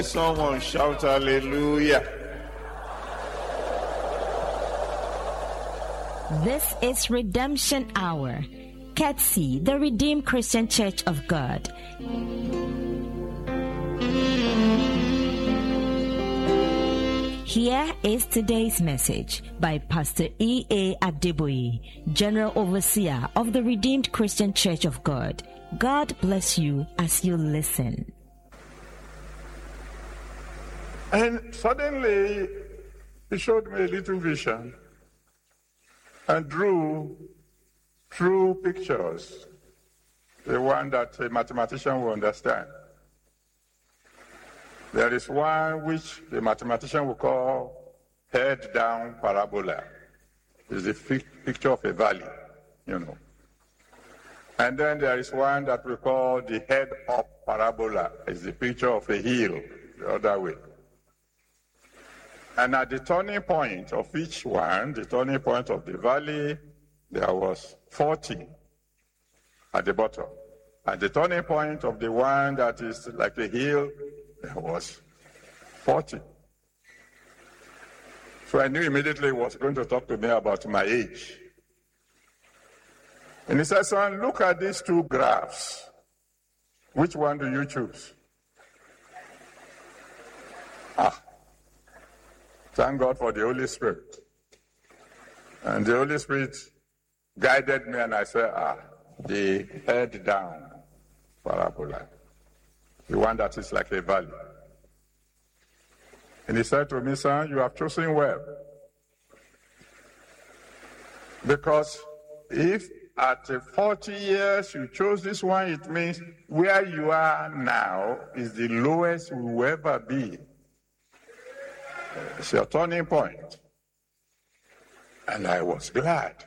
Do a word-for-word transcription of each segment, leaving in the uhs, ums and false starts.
Someone shout hallelujah. This is Redemption Hour, courtesy the Redeemed Christian Church of God. Here is today's message by Pastor E A Adeboye, General Overseer of the Redeemed Christian Church of God. God bless you as you listen. And suddenly, he showed me a little vision and drew true pictures, the one that a mathematician will understand. There is one which the mathematician will call head-down parabola. It's a picture of a valley, you know. And then there is one that we call the head-up parabola. It's the picture of a hill, the other way. And at the turning point of each one, the turning point of the valley, there was forty at the bottom. At the turning point of the one that is like a hill, there was forty. So I knew immediately he was going to talk to me about my age. And he said, son, look at these two graphs. Which one do you choose? Ah. Thank God for the Holy Spirit. And the Holy Spirit guided me, and I said, ah, the head down parabola, the one that is like a valley. And he said to me, son, you have chosen well. Because if at forty years you chose this one, it means where you are now is the lowest you will ever be. It's your turning point. And I was glad.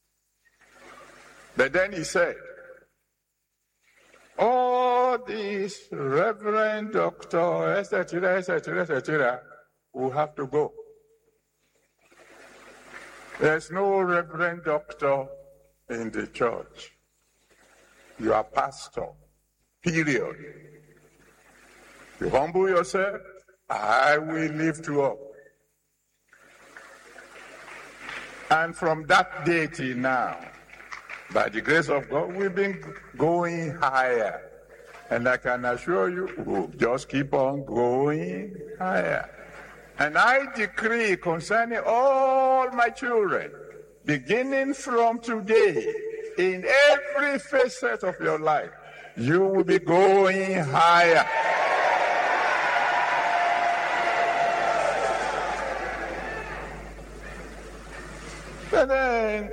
But then he said, all these reverend doctor, et cetera, et cetera, et cetera, will have to go. There's no reverend doctor in the church. You are pastor, period. You humble yourself, I will lift you up. And from that day till now, by the grace of God, we've been going higher. And I can assure you, we'll just keep on going higher. And I decree concerning all my children, beginning from today, in every facet of your life, you will be going higher. And then,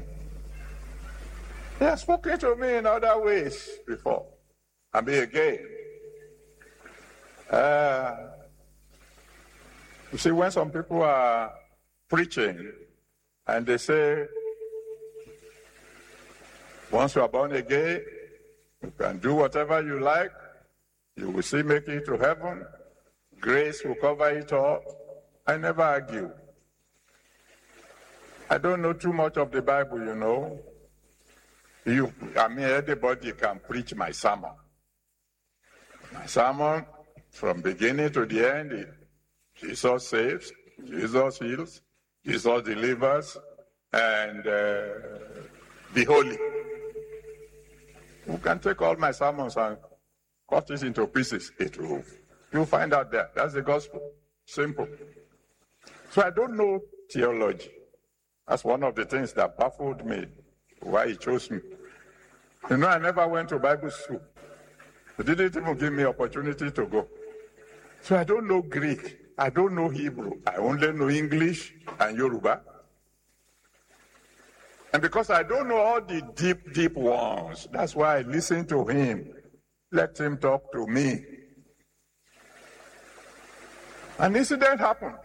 he has spoken to me in other ways before. I mean, again. Uh, you see, when some people are preaching and they say, once you are born again, you can do whatever you like, you will still make it to heaven, grace will cover it all. I never argue. I don't know too much of the Bible, you know. You, I mean, everybody can preach my sermon. My sermon, from beginning to the end, is Jesus saves, Jesus heals, Jesus delivers, and uh, be holy. You can take all my sermons and cut it into pieces. It will. You'll find out there. That's the gospel. Simple. So I don't know theology. That's one of the things that baffled me, why he chose me. You know, I never went to Bible school. He didn't even give me opportunity to go. So I don't know Greek. I don't know Hebrew. I only know English and Yoruba. And because I don't know all the deep, deep ones, that's why I listen to him. Let him talk to me. An incident happened.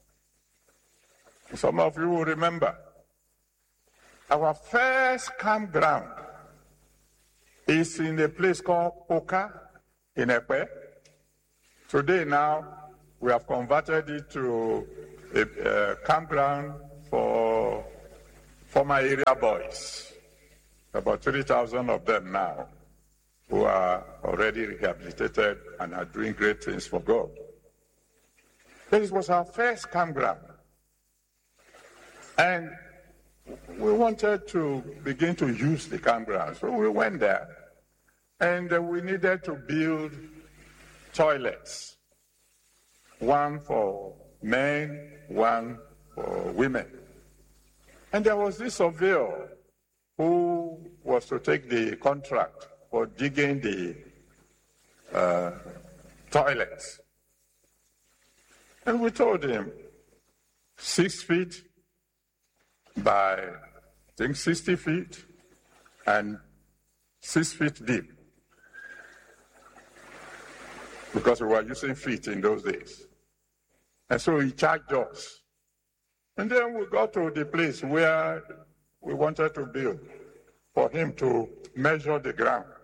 Some of you will remember. Our first campground is in a place called Oka in Epe. Today now, we have converted it to a, a campground for former area boys. About three thousand of them now who are already rehabilitated and are doing great things for God. But it was our first campground. And we wanted to begin to use the campground. So we went there. And uh, we needed to build toilets. One for men, one for women. And there was this surveyor who was to take the contract for digging the uh, toilets. And we told him, six feet by, I think, sixty feet, and six feet deep. Because we were using feet in those days. And so he charged us. And then we got to the place where we wanted to build, for him to measure the ground.